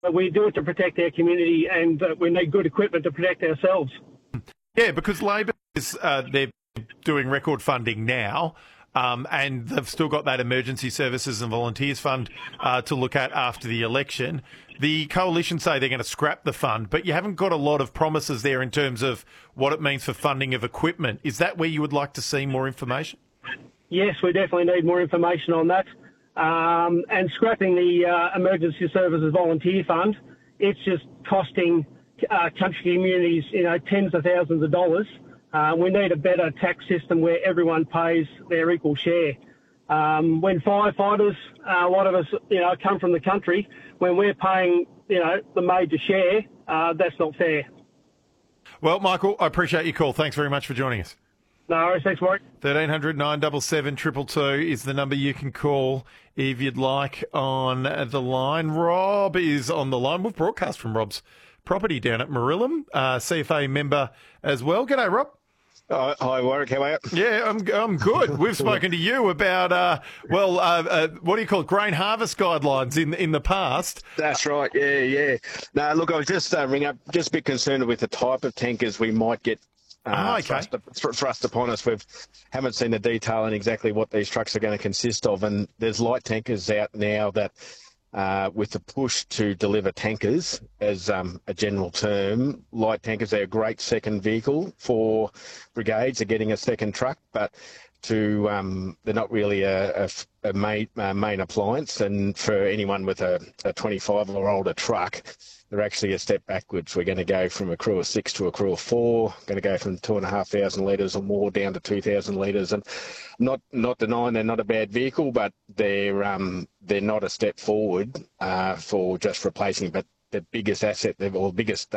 But we do it to protect our community, and we need good equipment to protect ourselves. Yeah, because Labor is they're doing record funding now, and they've still got that Emergency Services and Volunteers Fund to look at after the election. The Coalition say they're going to scrap the fund, but you haven't got a lot of promises there in terms of what it means for funding of equipment. Is that where you would like to see more information? Yes, we definitely need more information on that. And scrapping the Emergency Services Volunteer Fund, it's just costing country communities, tens of thousands of dollars. We need a better tax system where everyone pays their equal share. When firefighters, a lot of us, come from the country, when we're paying, the major share, that's not fair. Well, Michael, I appreciate your call. Thanks very much for joining us. No worries. Thanks, Warwick. 1300 977 222 is the number you can call if you'd like on the line. Rob is on the line. We've broadcast from Rob's property down at Marilum, CFA member as well. G'day, Rob. Hi, Warwick. How are you? Yeah, I'm good. We've spoken to you about, what do you call it, grain harvest guidelines in the past. That's right. Yeah. No, look, I was just ringing up, just a bit concerned with the type of tankers we might get thrust upon us. We haven't seen the detail in exactly what these trucks are going to consist of, and there's light tankers out now that, with the push to deliver tankers as a general term, light tankers are a great second vehicle for brigades. Are getting a second truck, but they're not really a main appliance. And for anyone with a 25 or older truck, they're actually a step backwards. We're going to go from a crew of 6 to a crew of 4, going to go from 2,500 litres or more down to 2,000 litres. And not denying they're not a bad vehicle, but they're not a step forward for just replacing. But the biggest asset, or biggest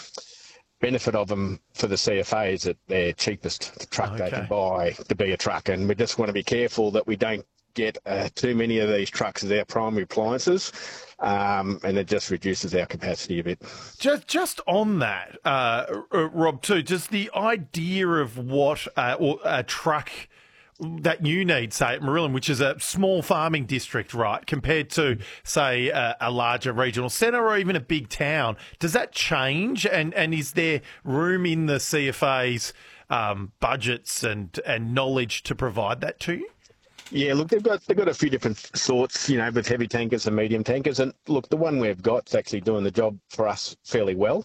benefit of them for the CFA is that they're cheapest truck they can buy to be a truck. And we just want to be careful that we don't get too many of these trucks as our primary appliances, and it just reduces our capacity a bit. Just on that, Rob, too, just the idea of what a truck that you need, say, at Marilum, which is a small farming district, right, compared to, say, a larger regional centre or even a big town, does that change? And is there room in the CFA's budgets and knowledge to provide that to you? Yeah, look, they've got a few different sorts, with heavy tankers and medium tankers. And look, the one we've got is actually doing the job for us fairly well.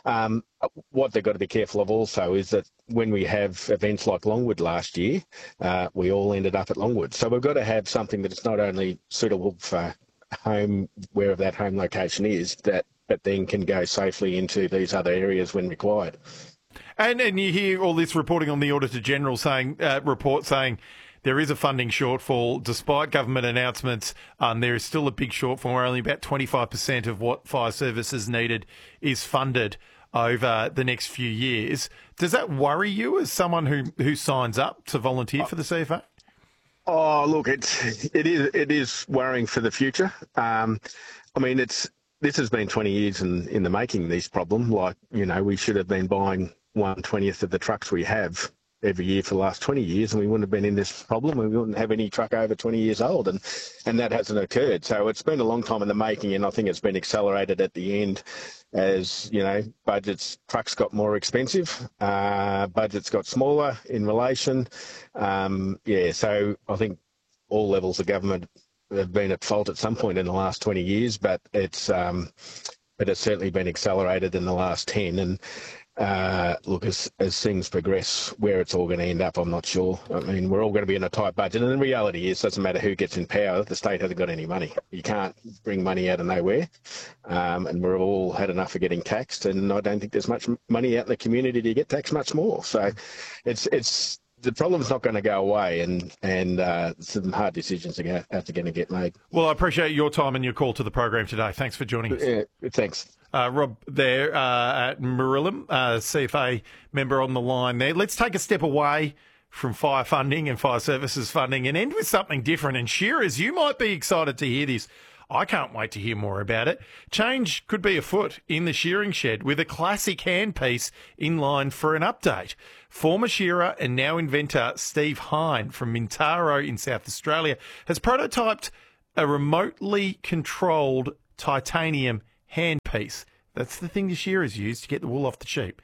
What they've got to be careful of also is that when we have events like Longwood last year, we all ended up at Longwood. So we've got to have something that is not only suitable for home, wherever that home location is, but then can go safely into these other areas when required. And you hear all this reporting on the Auditor General saying there is a funding shortfall. Despite government announcements, there is still a big shortfall where only about 25% of what fire services needed is funded over the next few years. Does that worry you as someone who signs up to volunteer for the CFA? Oh, look, it is worrying for the future. This has been 20 years in the making, this problem. We should have been buying 1/20th of the trucks we have every year for the last 20 years, and we wouldn't have been in this problem. We wouldn't have any truck over 20 years old, and that hasn't occurred. So it's been a long time in the making, and I think it's been accelerated at the end as, trucks got more expensive, budgets got smaller in relation. So I think all levels of government have been at fault at some point in the last 20 years, but it's certainly been accelerated in the last 10. And look, as things progress, where it's all going to end up, I'm not sure. We're all going to be in a tight budget, and the reality is, it doesn't matter who gets in power, the state hasn't got any money. You can't bring money out of nowhere, and we've all had enough of getting taxed, and I don't think there's much money out in the community to get taxed much more. So it's the problem's not going to go away, and some hard decisions are going to get made. Well, I appreciate your time and your call to the program today. Thanks for joining us. Yeah, thanks. Rob there at Marilum, CFA member on the line there. Let's take a step away from fire funding and fire services funding and end with something different. And Shearers, you might be excited to hear this. I can't wait to hear more about it. Change could be afoot in the shearing shed with a classic handpiece in line for an update. Former shearer and now inventor Steve Hine from Mintaro in South Australia has prototyped a remotely controlled titanium handpiece. That's the thing the shearers use to get the wool off the sheep.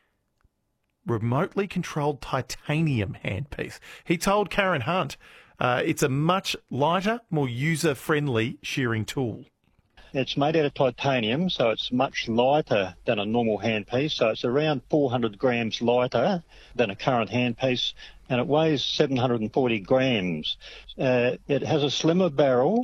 Remotely controlled titanium handpiece. He told Karen Hunt it's a much lighter, more user-friendly shearing tool. It's made out of titanium, so it's much lighter than a normal handpiece. So it's around 400 grams lighter than a current handpiece, and it weighs 740 grams. It has a slimmer barrel.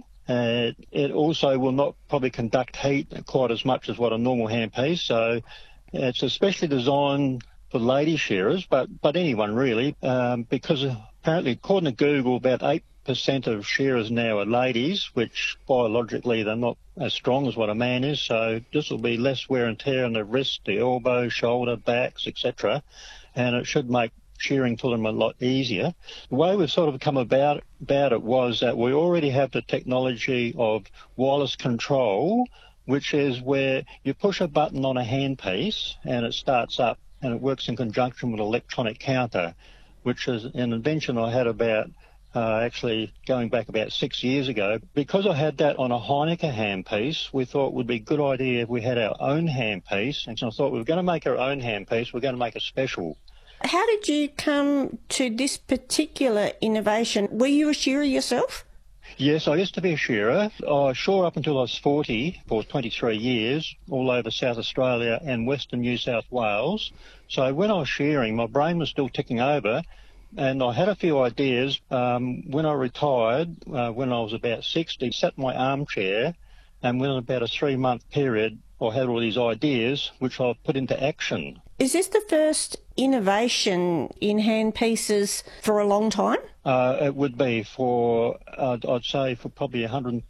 It also will not probably conduct heat quite as much as what a normal handpiece. So it's especially designed for lady shearers, but anyone really, because apparently, according to Google, about 8% of shearers now are ladies, which biologically they're not as strong as what a man is. So this will be less wear and tear on the wrist, the elbow, shoulder, backs, etc. And it should make shearing to them a lot easier. The way we've sort of come about it was that we already have the technology of wireless control, which is where you push a button on a handpiece and it starts up, and it works in conjunction with an electronic counter, which is an invention I had about actually going back about 6 years ago. Because I had that on a Heineken handpiece, we thought it would be a good idea if we had our own handpiece. And so I thought we were going to make our own handpiece, we're going to make a special. How did you come to this particular innovation? Were you a shearer yourself? Yes, I used to be a shearer. I shore up until I was 40 for 23 years, all over South Australia and Western New South Wales. So when I was shearing, my brain was still ticking over, and I had a few ideas. When I retired, when I was about 60, sat in my armchair, and within about a 3-month period, I had all these ideas, which I put into action. Is this the first innovation in handpieces for a long time? It would be for, I'd say, for probably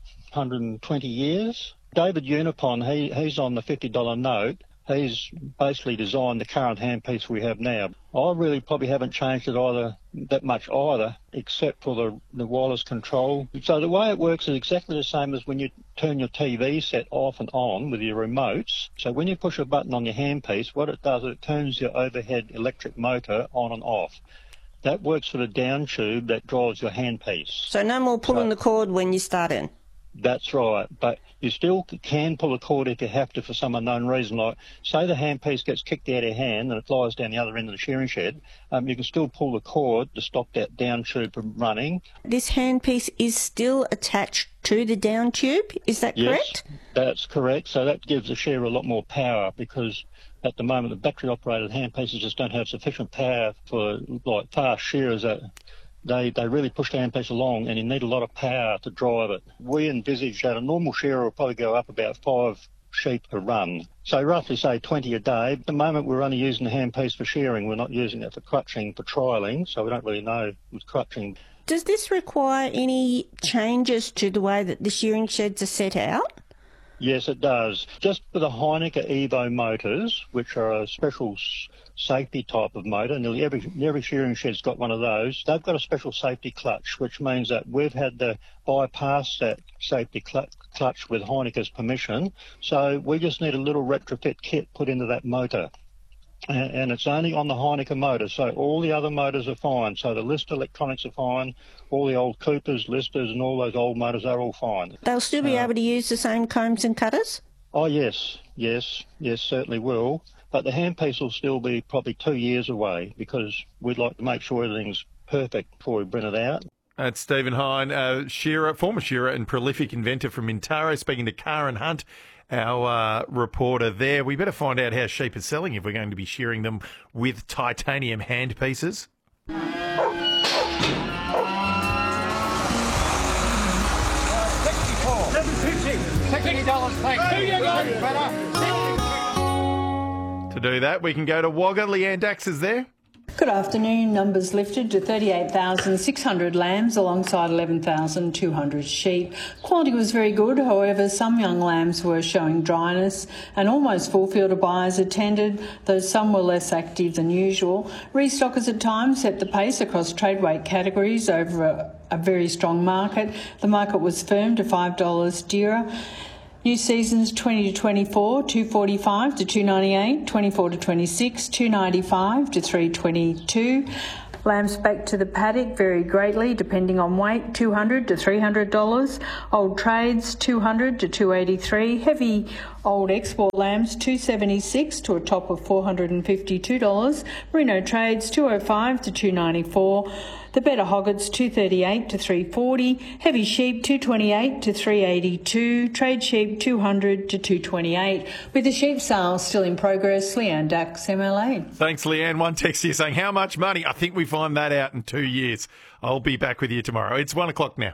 120 years. David Unipon, he's on the $50 note. He's basically designed the current handpiece we have now. I really probably haven't changed it that much either, except for the wireless control. So the way it works is exactly the same as when you turn your TV set off and on with your remotes. So when you push a button on your handpiece, what it does is it turns your overhead electric motor on and off. That works for the down tube that drives your handpiece. So no more pulling the cord when you start in? That's right, but you still can pull a cord if you have to for some unknown reason. Like, say the handpiece gets kicked out of your hand and it flies down the other end of the shearing shed, you can still pull the cord to stop that down tube from running. This handpiece is still attached to the down tube, is that correct? Yes, that's correct. So that gives the shearer a lot more power, because at the moment the battery-operated handpieces just don't have sufficient power for like fast shearers. They really push the handpiece along, and you need a lot of power to drive it. We envisage that a normal shearer will probably go up about 5 sheep a run. So roughly, say, 20 a day. At the moment, we're only using the handpiece for shearing. We're not using it for crutching, for trialling, so we don't really know with crutching. Does this require any changes to the way that the shearing sheds are set out? Yes, it does. Just for the Heineken Evo motors, which are a special safety type of motor, nearly every shearing shed's got one of those. They've got a special safety clutch, which means that we've had to bypass that safety clutch with Heineken's permission. So we just need a little retrofit kit put into that motor. And it's only on the Heineken motor, so all the other motors are fine. So the Lister electronics are fine, all the old Coopers, Listers and all those old motors are all fine. They'll still be able to use the same combs and cutters? Oh, yes, certainly will. But the handpiece will still be probably 2 years away, because we'd like to make sure everything's perfect before we bring it out. That's Stephen Hine, shearer, former shearer and prolific inventor from Mintaro, speaking to Karen Hunt, our reporter there. We better find out how sheep are selling if we're going to be shearing them with titanium handpieces. To do that, we can go to Wagga. Leanne Dax is there. Good afternoon. Numbers lifted to 38,600 lambs alongside 11,200 sheep. Quality was very good, however some young lambs were showing dryness and almost full field of buyers attended, though some were less active than usual. Restockers at times set the pace across trade weight categories over a very strong market. The market was firm to $5 dearer. New seasons 20 to 24, $2.45 to $2.98, 24 to 26, $2.95 to $3.22. Lambs back to the paddock vary greatly depending on weight, $200 to $300. Old trades, $200 to $283. Heavy Old export lambs $2.76 to a top of $452. Merino trades $2.05 to $2.94. The better hoggets $2.38 to $3.40. Heavy sheep $2.28 to $3.82. Trade sheep $200 to $2.28. With the sheep sale still in progress, Leanne Dax, MLA. Thanks, Leanne. One text here saying, how much money? I think we find that out in 2 years. I'll be back with you tomorrow. It's 1 o'clock now.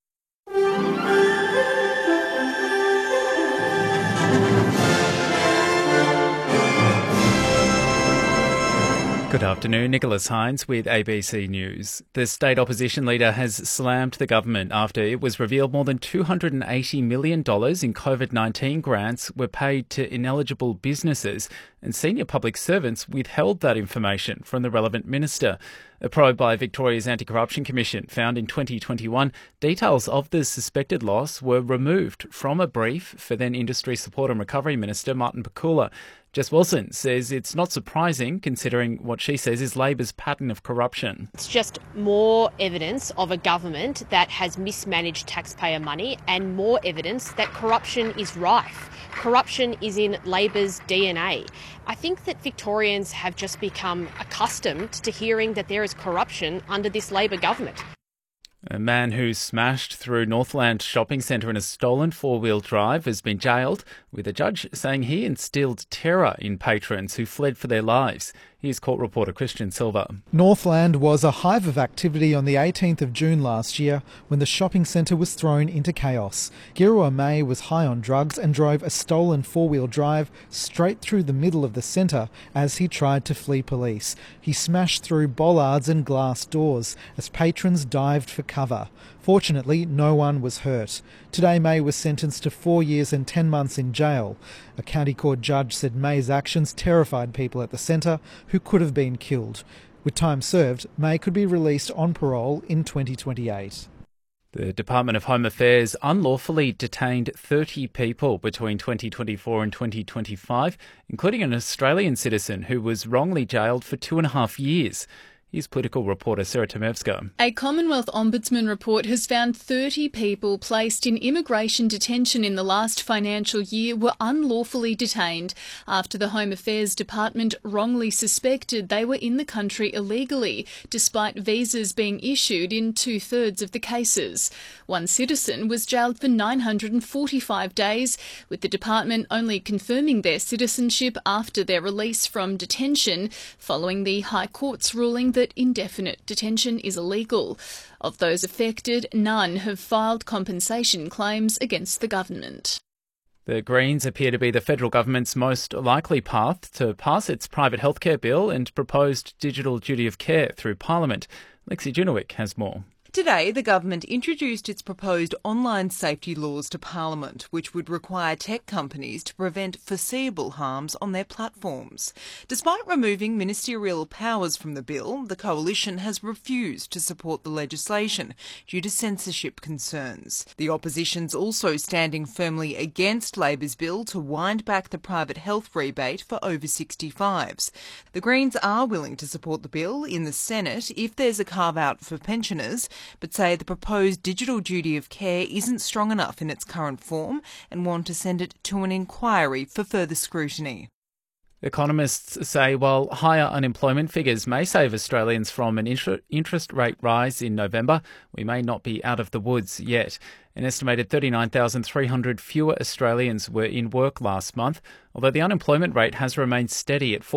Good afternoon, Nicholas Hines with ABC News. The state opposition leader has slammed the government after it was revealed more than $280 million in COVID-19 grants were paid to ineligible businesses, and senior public servants withheld that information from the relevant minister. A probe by Victoria's Anti-Corruption Commission found in 2021 details of the suspected loss were removed from a brief for then Industry Support and Recovery Minister Martin Pakula. Jess Wilson says it's not surprising considering what she says is Labor's pattern of corruption. It's just more evidence of a government that has mismanaged taxpayer money and more evidence that corruption is rife. Corruption is in Labor's DNA. I think that Victorians have just become accustomed to hearing that there is corruption under this Labor government. A man who smashed through Northland Shopping Centre in a stolen four-wheel drive has been jailed, with a judge saying he instilled terror in patrons who fled for their lives. Here's court reporter Christian Silva. Northland was a hive of activity on the 18th of June last year when the shopping centre was thrown into chaos. Girua May was high on drugs and drove a stolen four-wheel drive straight through the middle of the centre as he tried to flee police. He smashed through bollards and glass doors as patrons dived for cover. Fortunately, no one was hurt. Today, May was sentenced to 4 years and 10 months in jail. A county court judge said May's actions terrified people at the centre who could have been killed. With time served, May could be released on parole in 2028. The Department of Home Affairs unlawfully detained 30 people between 2024 and 2025, including an Australian citizen who was wrongly jailed for 2.5 years. Here's political reporter Sarah Tomevska. A Commonwealth Ombudsman report has found 30 people placed in immigration detention in the last financial year were unlawfully detained after the Home Affairs Department wrongly suspected they were in the country illegally, despite visas being issued in 2/3 of the cases. One citizen was jailed for 945 days, with the department only confirming their citizenship after their release from detention, following the High Court's ruling that indefinite detention is illegal. Of those affected, none have filed compensation claims against the government. The Greens appear to be the federal government's most likely path to pass its private healthcare bill and proposed digital duty of care through Parliament. Lexi Junowick has more. Today, the government introduced its proposed online safety laws to Parliament, which would require tech companies to prevent foreseeable harms on their platforms. Despite removing ministerial powers from the bill, the Coalition has refused to support the legislation due to censorship concerns. The opposition's also standing firmly against Labor's bill to wind back the private health rebate for over 65s. The Greens are willing to support the bill in the Senate if there's a carve-out for pensioners, but say the proposed digital duty of care isn't strong enough in its current form and want to send it to an inquiry for further scrutiny. Economists say while higher unemployment figures may save Australians from an interest rate rise in November, we may not be out of the woods yet. An estimated 39,300 fewer Australians were in work last month, although the unemployment rate has remained steady at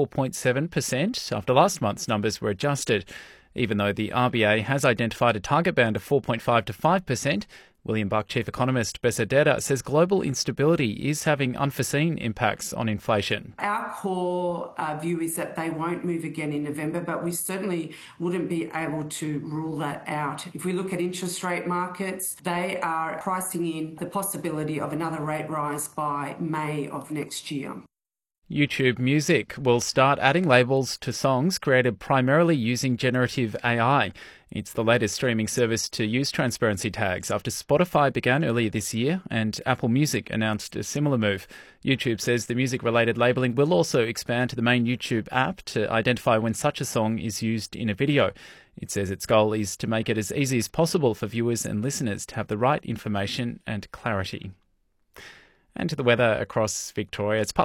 4.7% after last month's numbers were adjusted. Even though the RBA has identified a target band of 4.5 to 5%, William Buck chief economist Bessa Deda says global instability is having unforeseen impacts on inflation. Our core view is that they won't move again in November, but we certainly wouldn't be able to rule that out. If we look at interest rate markets, they are pricing in the possibility of another rate rise by May of next year. YouTube Music will start adding labels to songs created primarily using generative AI. It's the latest streaming service to use transparency tags after Spotify began earlier this year and Apple Music announced a similar move. YouTube says the music-related labelling will also expand to the main YouTube app to identify when such a song is used in a video. It says its goal is to make it as easy as possible for viewers and listeners to have the right information and clarity. And to the weather across Victoria. It's